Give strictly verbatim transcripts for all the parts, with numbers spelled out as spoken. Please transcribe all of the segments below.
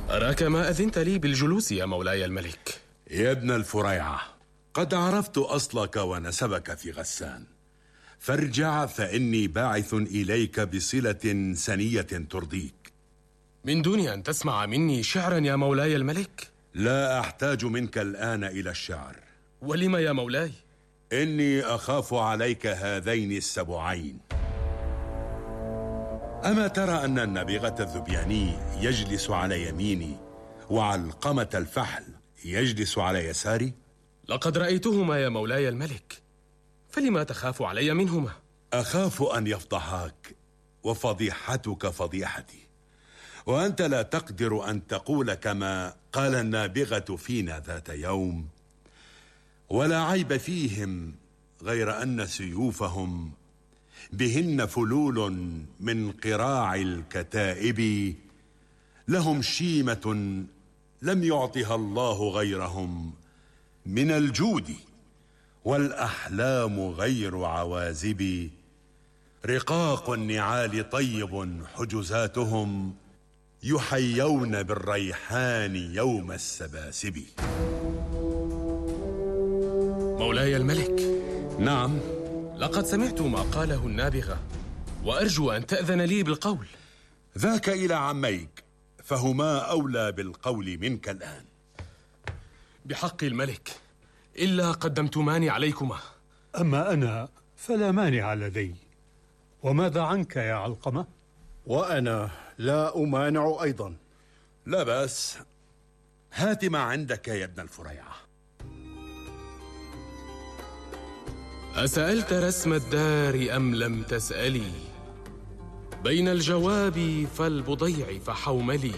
أراك ما أذنت لي بالجلوس يا مولاي الملك. يا ابن الفريعة، قد عرفت أصلك ونسبك في غسان، فارجع فإني باعث إليك بصلة سنية ترضيك. من دون أن تسمع مني شعرا يا مولاي الملك؟ لا أحتاج منك الآن إلى الشعر. ولم يا مولاي؟ إني أخاف عليك هذين السبعين. أما ترى أن النابغة الذبياني يجلس على يميني وعلقمة الفحل يجلس على يساري؟ لقد رأيتهما يا مولاي الملك، فلما تخاف علي منهما؟ أخاف أن يفضحاك وفضيحتك فضيحتي، وأنت لا تقدر أن تقول كما قال النابغة فينا ذات يوم: ولا عيب فيهم غير أن سيوفهم بهن فلول من قراع الكتائب، لهم شيمة لم يعطها الله غيرهم من الجود، والأحلام غير عوازب، رقاق النعال طيب حجزاتهم، يحيون بالريحان يوم السباسب. مولاي الملك. نعم. لقد سمعت ما قاله النابغة، وأرجو أن تأذن لي بالقول. ذاك إلى عميك، فهما أولى بالقول منك الآن. بحق الملك، إلا قدمتماني عليكما. أما أنا فلا مانع لدي. وماذا عنك يا علقمة؟ وأنا لا أمانع أيضا. لا بأس، هات ما عندك يا ابن الفريعة. أسألت رسم الدار أم لم تسألي؟ بين الجواب فالبضيع فحوملي.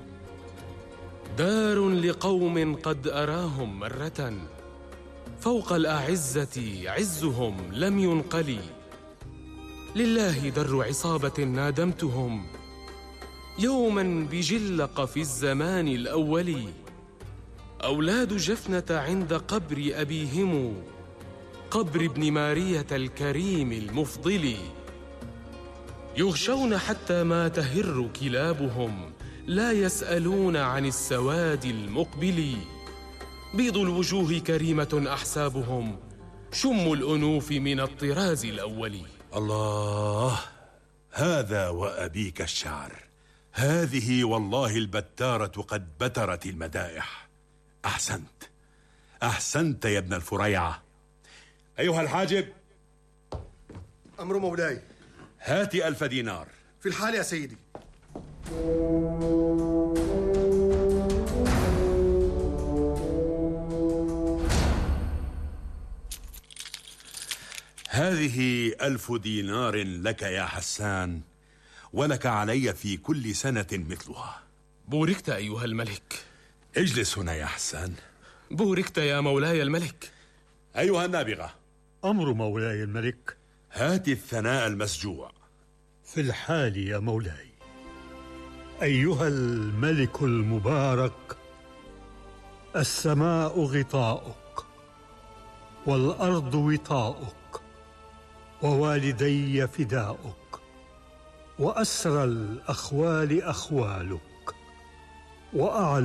دار لقوم قد أراهم مرة، فوق الأعزة عزهم لم ينقلي. لله در عصابة نادمتهم يوما بجلق في الزمان الأول. أولاد جفنة عند قبر أبيهم، قبر ابن مارية الكريم المفضل. يغشون حتى ما تهر كلابهم، لا يسألون عن السواد المقبل. بيض الوجوه كريمة أحسابهم، شم الأنوف من الطراز الأول. الله، هذا وأبيك الشعر. هذه والله البتارة قد بترت المدائح. أحسنت أحسنت يا ابن الفريعة. أيها الحاجب. أمر مولاي. هات ألف دينار. في الحال يا سيدي. هذه ألف دينار لك يا حسان، ولك علي في كل سنة مثلها. بوركت أيها الملك. اجلس هنا يا حسان. بوركت يا مولاي الملك. أيها النابغة. أمر مولاي الملك. هات الثناء المسجوع. في الحال يا مولاي. أيها الملك المبارك، السماء غطاؤك، والأرض وطاؤك، ووالدي فداؤك، وأسرى الأخوال أخوالك، وأعلى